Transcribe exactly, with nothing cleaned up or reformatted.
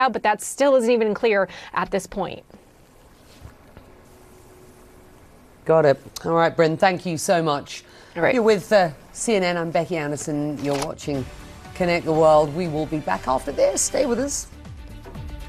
but that still isn't even clear at this point. Got it. All right, Bryn, thank you so much. All right. You're with uh, C N N. I'm Becky Anderson. You're watching Connect the World. We will be back after this. Stay with us.